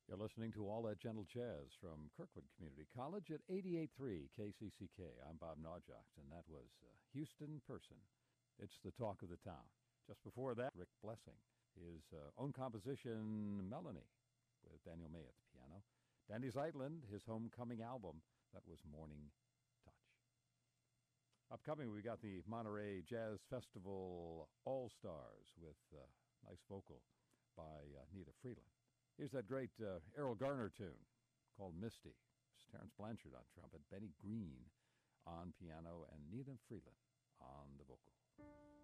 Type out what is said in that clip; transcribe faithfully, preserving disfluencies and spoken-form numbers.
You're listening to All That Gentle Jazz from Kirkwood Community College at eighty-eight point three K C C K. I'm Bob Naujocht, and that was uh, Houston Person. It's the talk of the town. Just before that, Rick Blessing, his uh, own composition, Melanie, with Daniel May at the piano. Danny Zeitland, his homecoming album, that was Morning Touch. Upcoming, we got the Monterey Jazz Festival All-Stars with a uh, nice vocal by uh, Nita Freeland. Here's that great uh, Errol Garner tune called Misty. It's Terrence Blanchard on trumpet, Benny Green on piano, and Nita Freeland on the vocal.